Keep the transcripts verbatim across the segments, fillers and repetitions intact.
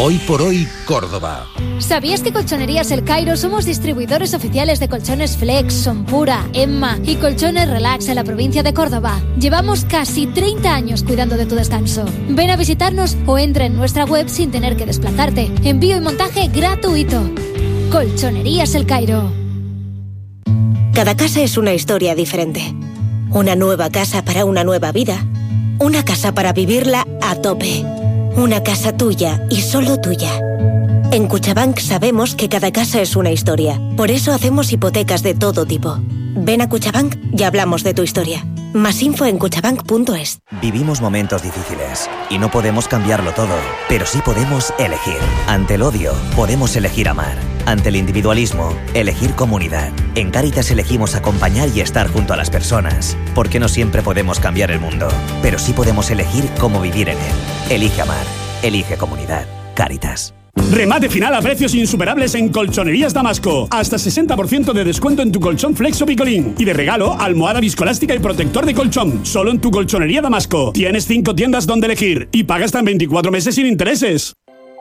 Hoy por hoy, Córdoba. ¿Sabías que Colchonerías El Cairo somos distribuidores oficiales de colchones Flex, Sonpura, Emma y colchones Relax en la provincia de Córdoba? Llevamos casi treinta años cuidando de tu descanso. Ven a visitarnos o entra en nuestra web sin tener que desplazarte. Envío y montaje gratuito. Colchonerías El Cairo. Cada casa es una historia diferente. Una nueva casa para una nueva vida. Una casa para vivirla a tope. Una casa tuya y solo tuya. En Cuchabank sabemos que cada casa es una historia. Por eso hacemos hipotecas de todo tipo. Ven a Cuchabank y hablamos de tu historia. Más info en cuchabank punto es. Vivimos momentos difíciles y no podemos cambiarlo todo, pero sí podemos elegir. Ante el odio, podemos elegir amar. Ante el individualismo, elegir comunidad. En Cáritas elegimos acompañar y estar junto a las personas, porque no siempre podemos cambiar el mundo, pero sí podemos elegir cómo vivir en él. Elige amar, elige comunidad. Cáritas. Remate final a precios insuperables en Colchonerías Damasco. Hasta sesenta por ciento de descuento en tu colchón Flex o Picolín. Y de regalo, almohada viscoelástica y protector de colchón. Solo en tu Colchonería Damasco. Tienes cinco tiendas donde elegir y pagas hasta en veinticuatro meses sin intereses.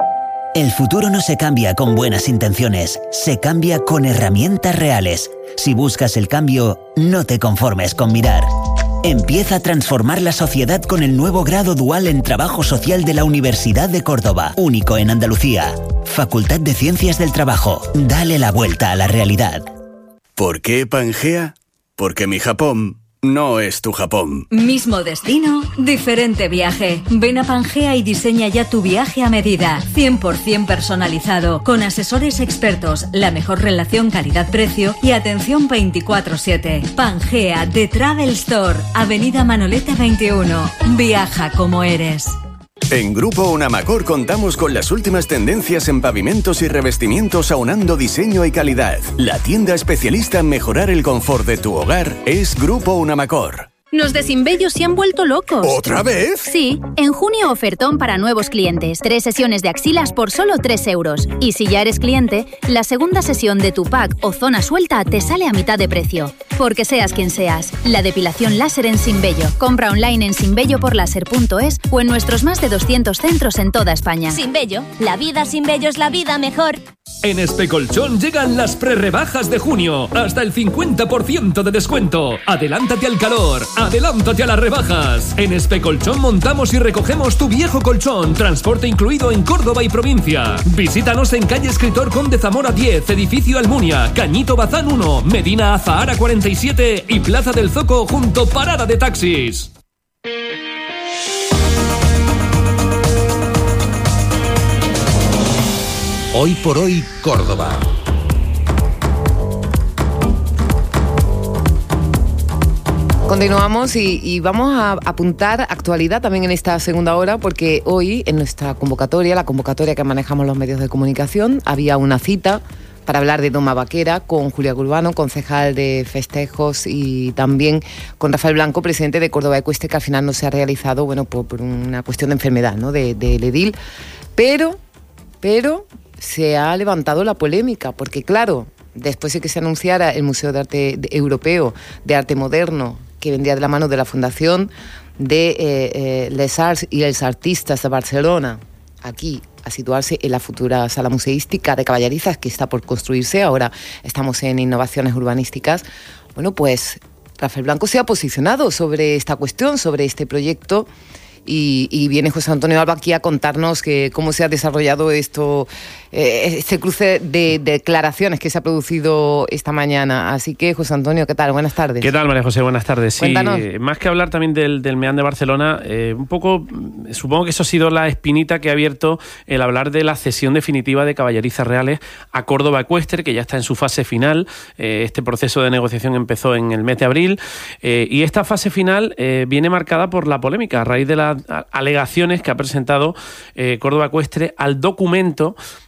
El futuro no se cambia con buenas intenciones, se cambia con herramientas reales. Si buscas el cambio, no te conformes con mirar. Empieza a transformar la sociedad con el nuevo grado dual en Trabajo Social de la Universidad de Córdoba, único en Andalucía. Facultad de Ciencias del Trabajo. Dale la vuelta a la realidad. ¿Por qué Pangea? Porque mi Japón no es tu Japón. Mismo destino, diferente viaje. Ven a Pangea y diseña ya tu viaje a medida. cien por ciento personalizado, con asesores expertos, la mejor relación calidad-precio y atención veinticuatro siete. Pangea de Travel Store, Avenida Manolete veintiuno. Viaja como eres. En Grupo Unamacor contamos con las últimas tendencias en pavimentos y revestimientos aunando diseño y calidad. La tienda especialista en mejorar el confort de tu hogar es Grupo Unamacor. Los de Sinbello se han vuelto locos. ¿Otra vez? Sí, en junio ofertón para nuevos clientes. Tres sesiones de axilas por solo tres euros. Y si ya eres cliente, la segunda sesión de tu pack o zona suelta te sale a mitad de precio. Porque seas quien seas, la depilación láser en Sinbello. Compra online en sinbelloporlaser punto es o en nuestros más de doscientos centros en toda España. Sinbello, la vida sin vello es la vida mejor. En Especolchón llegan las prerrebajas de junio. Hasta el cincuenta por ciento de descuento. Adelántate al calor. Adelántate a las rebajas. En Especolchón montamos y recogemos tu viejo colchón. Transporte incluido en Córdoba y provincia. Visítanos en calle Escritor Conde Zamora diez, edificio Almunia, Cañito Bazán uno, Medina Azahara cuarenta y siete y Plaza del Zoco junto Parada de Taxis. Hoy por hoy, Córdoba. Continuamos y, y vamos a apuntar actualidad también en esta segunda hora, porque hoy en nuestra convocatoria, la convocatoria que manejamos los medios de comunicación, había una cita para hablar de Doma Vaquera con Julia Urbano, concejal de festejos, y también con Rafael Blanco, presidente de Córdoba Ecuestre, que al final no se ha realizado, bueno, por, por una cuestión de enfermedad, ¿no?, de, del edil, pero, pero se ha levantado la polémica, porque claro, después de que se anunciara el Museo de Arte de, Europeo de Arte Moderno, que vendría de la mano de la Fundación de eh, eh, Les Arts y els Artistas de Barcelona, aquí a situarse en la futura sala museística de Caballerizas, que está por construirse, ahora estamos en innovaciones urbanísticas. Bueno, pues Rafael Blanco se ha posicionado sobre esta cuestión, sobre este proyecto, y, y viene José Antonio Alba aquí a contarnos que, cómo se ha desarrollado esto, eh, este cruce de, de declaraciones que se ha producido esta mañana. Así que, José Antonio, ¿qué tal? Buenas tardes. ¿Qué tal, María José? Buenas tardes. Sí, Cuéntanos. Más que hablar también del, del Meán de Barcelona, eh, un poco, supongo que eso ha sido la espinita que ha abierto el hablar de la cesión definitiva de Caballerizas Reales a Córdoba Ecuestre, que ya está en su fase final. Eh, este proceso de negociación empezó en el mes de abril, eh, y esta fase final eh, viene marcada por la polémica a raíz de las alegaciones que ha presentado eh, Córdoba Ecuestre al documento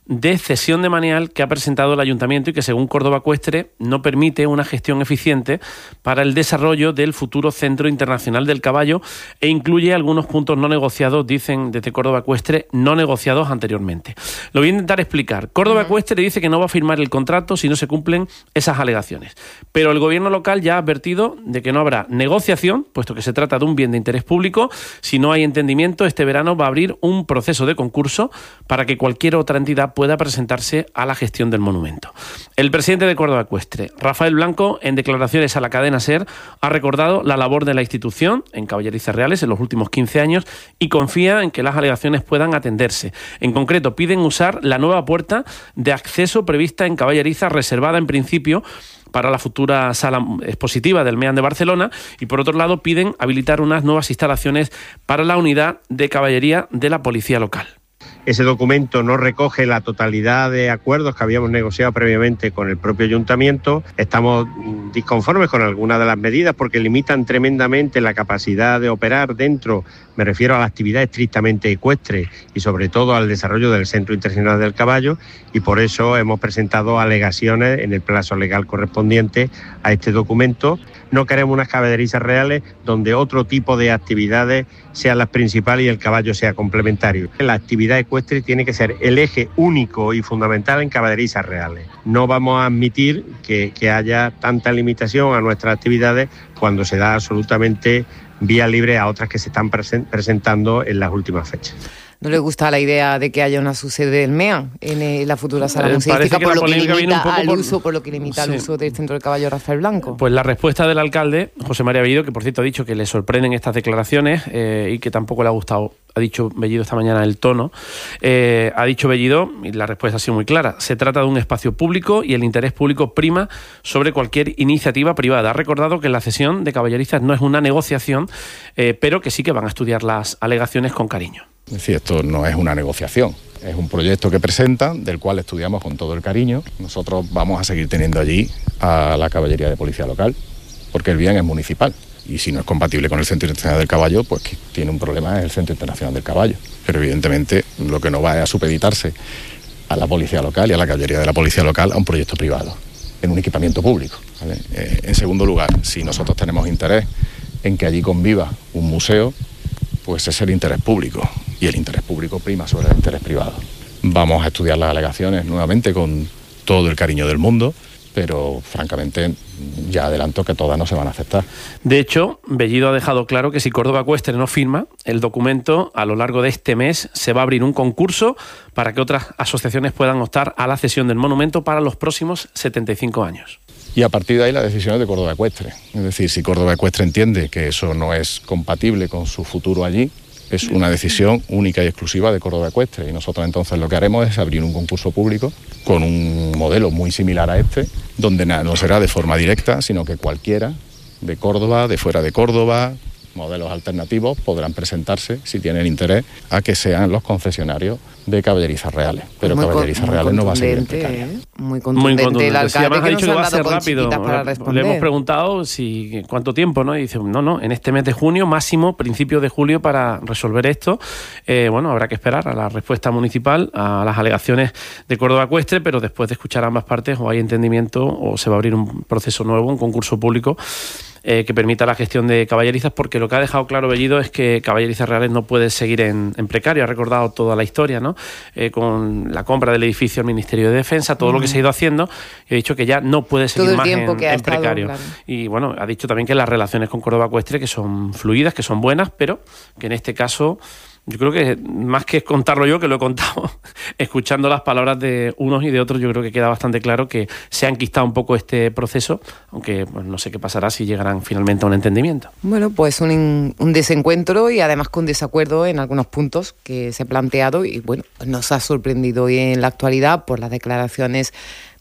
de cesión de manial que ha presentado el Ayuntamiento y que, según Córdoba Ecuestre, no permite una gestión eficiente para el desarrollo del futuro Centro Internacional del Caballo e incluye algunos puntos no negociados, dicen desde Córdoba Ecuestre, no negociados anteriormente. Lo voy a intentar explicar. Córdoba Ecuestre dice que no va a firmar el contrato si no se cumplen esas alegaciones, pero el gobierno local ya ha advertido de que no habrá negociación, puesto que se trata de un bien de interés público. Si no hay entendimiento, este verano va a abrir un proceso de concurso para que cualquier otra entidad pueda presentarse a la gestión del monumento. El presidente de Córdoba Ecuestre, Rafael Blanco, en declaraciones a la cadena SER, ha recordado la labor de la institución en Caballerizas Reales en los últimos quince años y confía en que las alegaciones puedan atenderse. En concreto, piden usar la nueva puerta de acceso prevista en Caballerizas, reservada en principio para la futura sala expositiva del MEAN de Barcelona, y por otro lado piden habilitar unas nuevas instalaciones para la unidad de caballería de la policía local. Ese documento no recoge la totalidad de acuerdos que habíamos negociado previamente con el propio ayuntamiento. Estamos disconformes con algunas de las medidas porque limitan tremendamente la capacidad de operar dentro, me refiero a la actividad estrictamente ecuestre y sobre todo al desarrollo del Centro Internacional del Caballo, y por eso hemos presentado alegaciones en el plazo legal correspondiente a este documento. No queremos unas caballerizas reales donde otro tipo de actividades sean las principales y el caballo sea complementario. La actividad ecuestre tiene que ser el eje único y fundamental en caballerizas reales. No vamos a admitir que, que haya tanta limitación a nuestras actividades cuando se da absolutamente vía libre a otras que se están presen- presentando en las últimas fechas. ¿No le gusta la idea de que haya una subsede del MEAN en la futura sala eh, museística que por, lo que limita al por... uso, por lo que limita sí. al uso del Centro del Caballo Rafael Blanco? Pues la respuesta del alcalde, José María Bellido, que por cierto ha dicho que le sorprenden estas declaraciones eh, y que tampoco le ha gustado, ha dicho Bellido esta mañana, el tono, eh, ha dicho Bellido, y la respuesta ha sido muy clara: se trata de un espacio público y el interés público prima sobre cualquier iniciativa privada. Ha recordado que la cesión de Caballerizas no es una negociación, eh, pero que sí que van a estudiar las alegaciones con cariño. Es decir, esto no es una negociación, es un proyecto que presentan, del cual estudiamos con todo el cariño. Nosotros vamos a seguir teniendo allí a la caballería de policía local, porque el bien es municipal. Y si no es compatible con el Centro Internacional del Caballo, pues que tiene un problema es el Centro Internacional del Caballo. Pero evidentemente lo que no va es a supeditarse a la policía local y a la caballería de la policía local a un proyecto privado, en un equipamiento público, ¿vale? Eh, en segundo lugar, si nosotros tenemos interés en que allí conviva un museo, pues es el interés público, y el interés público prima sobre el interés privado. Vamos a estudiar las alegaciones nuevamente con todo el cariño del mundo, pero francamente ya adelanto que todas no se van a aceptar. De hecho, Bellido ha dejado claro que si Córdoba Ecuestre no firma el documento, a lo largo de este mes se va a abrir un concurso para que otras asociaciones puedan optar a la cesión del monumento para los próximos setenta y cinco años. Y a partir de ahí la decisión es de Córdoba Ecuestre. Es decir, si Córdoba Ecuestre entiende que eso no es compatible con su futuro allí, es una decisión única y exclusiva de Córdoba Ecuestre. Y nosotros entonces lo que haremos es abrir un concurso público con un modelo muy similar a este, donde no será de forma directa, sino que cualquiera de Córdoba, de fuera de Córdoba, modelos alternativos, podrán presentarse, si tienen interés, a que sean los concesionarios de caballerizas reales. Pero muy caballerizas reales no va a ser en precaria. ¿eh? Muy contundente, muy contundente el alcalde, sí, que ha dicho que va a ser rápido. Para Le hemos preguntado si cuánto tiempo, ¿no? Y dice, no, no, en este mes de junio, máximo principios de julio para resolver esto. Eh, bueno, habrá que esperar a la respuesta municipal, a las alegaciones de Córdoba Ecuestre, pero después de escuchar a ambas partes, o hay entendimiento o se va a abrir un proceso nuevo, un concurso público Eh, que permita la gestión de caballerizas, porque lo que ha dejado claro Bellido es que Caballerizas Reales no puede seguir en, en precario. Ha recordado toda la historia, ¿no? Eh, con la compra del edificio al Ministerio de Defensa, todo uh-huh. lo que se ha ido haciendo, y ha dicho que ya no puede seguir todo el más tiempo en, que ha en estado, precario. Claro. Y bueno, ha dicho también que las relaciones con Córdoba Ecuestre que son fluidas, que son buenas, pero que en este caso, yo creo que más que contarlo yo, que lo he contado, escuchando las palabras de unos y de otros, yo creo que queda bastante claro que se ha enquistado un poco este proceso, aunque pues, no sé qué pasará si llegarán finalmente a un entendimiento. Bueno, pues un, un desencuentro y además con desacuerdo en algunos puntos que se ha planteado, y bueno, nos ha sorprendido hoy en la actualidad por las declaraciones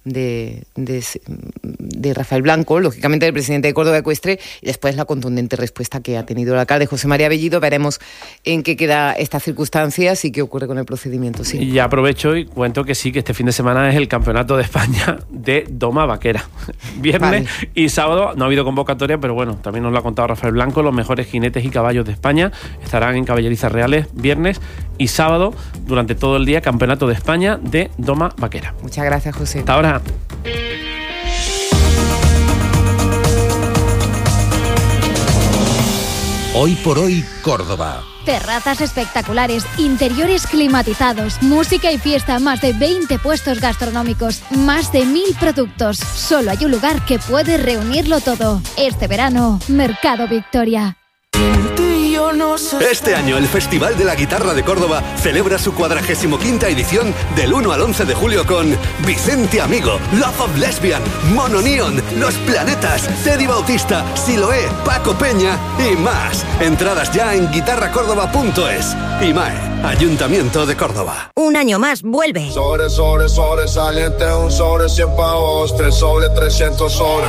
de, de, de Rafael Blanco, lógicamente del presidente de Córdoba Ecuestre, y después la contundente respuesta que ha tenido el alcalde José María Bellido. Veremos en qué queda estas circunstancias y qué ocurre con el procedimiento. Sí. Y ya aprovecho y cuento que sí, que este fin de semana es el Campeonato de España de Doma Vaquera. Viernes vale. y sábado no ha habido convocatoria, pero bueno, también nos lo ha contado Rafael Blanco. Los mejores jinetes y caballos de España estarán en Caballerizas Reales viernes y sábado durante todo el día. Campeonato de España de Doma Vaquera. Muchas gracias, José. Hasta ahora. Hoy por hoy, Córdoba. Terrazas espectaculares, interiores climatizados, música y fiesta, más de veinte puestos gastronómicos, más de mil productos. Solo hay un lugar que puede reunirlo todo. Este verano, Mercado Victoria. Este año el Festival de la Guitarra de Córdoba celebra su cuadragésimo quinta edición del uno al once de julio con Vicente Amigo, Love of Lesbian, Mono Neon, Los Planetas, Teddy Bautista, Siloé, Paco Peña y más. Entradas ya en guitarra córdoba punto es. IMAE, Ayuntamiento de Córdoba. Un año más vuelve. Sobre, sobre, sobresaliente, un sobre cien pavos, tres sobre trescientos sobre.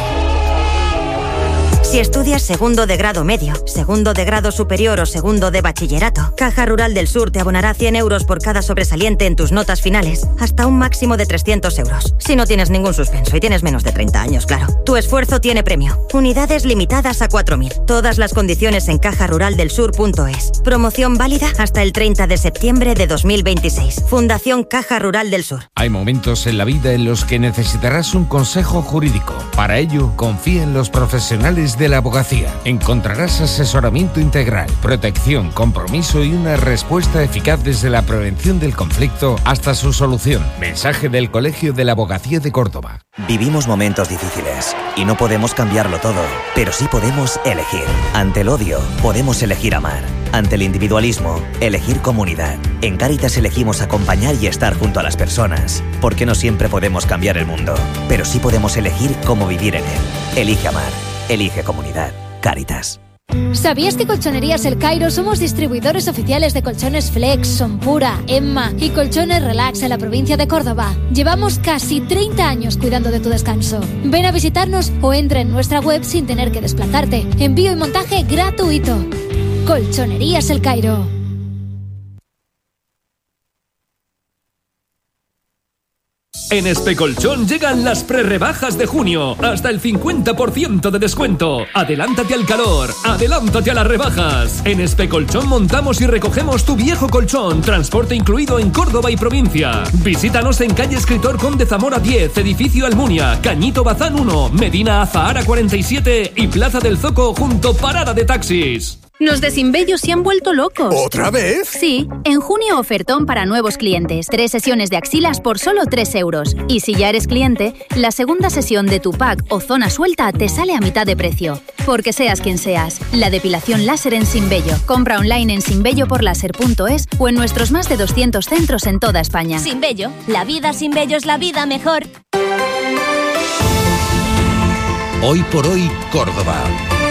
Si estudias segundo de grado medio, segundo de grado superior o segundo de bachillerato, Caja Rural del Sur te abonará cien euros por cada sobresaliente en tus notas finales, hasta un máximo de trescientos euros. Si no tienes ningún suspenso y tienes menos de treinta años, claro. Tu esfuerzo tiene premio. Unidades limitadas a cuatro mil. Todas las condiciones en caja rural del sur punto es. Promoción válida hasta el treinta de septiembre de dos mil veintiséis. Fundación Caja Rural del Sur. Hay momentos en la vida en los que necesitarás un consejo jurídico. Para ello, confía en los profesionales de de la abogacía. Encontrarás asesoramiento integral, protección, compromiso y una respuesta eficaz desde la prevención del conflicto hasta su solución. Mensaje del Colegio de la Abogacía de Córdoba. Vivimos momentos difíciles y no podemos cambiarlo todo, pero sí podemos elegir. Ante el odio, podemos elegir amar. Ante el individualismo, elegir comunidad. En Cáritas elegimos acompañar y estar junto a las personas, porque no siempre podemos cambiar el mundo, pero sí podemos elegir cómo vivir en él. Elige amar. Elige comunidad. Cáritas. ¿Sabías que Colchonerías El Cairo somos distribuidores oficiales de colchones Flex, Sonpura, Emma y colchones Relax en la provincia de Córdoba? Llevamos casi treinta años cuidando de tu descanso. Ven a visitarnos o entra en nuestra web sin tener que desplazarte. Envío y montaje gratuito. Colchonerías El Cairo. En Especolchón llegan las prerrebajas de junio, hasta el cincuenta por ciento de descuento. Adelántate al calor, adelántate a las rebajas. En Especolchón montamos y recogemos tu viejo colchón, transporte incluido en Córdoba y provincia. Visítanos en calle Escritor Conde Zamora diez, edificio Almunia, Cañito Bazán uno, Medina Azahara cuarenta y siete y Plaza del Zoco junto parada de taxis. Los de Sinbello se han vuelto locos. ¿Otra vez? Sí, en junio ofertón para nuevos clientes. Tres sesiones de axilas por solo tres euros. Y si ya eres cliente, la segunda sesión de tu pack o zona suelta te sale a mitad de precio. Porque seas quien seas, la depilación láser en Sinbello. Compra online en sinbello por láser punto es o en nuestros más de doscientos centros en toda España. Sinbello, la vida sin vello es la vida mejor. Hoy por hoy, Córdoba.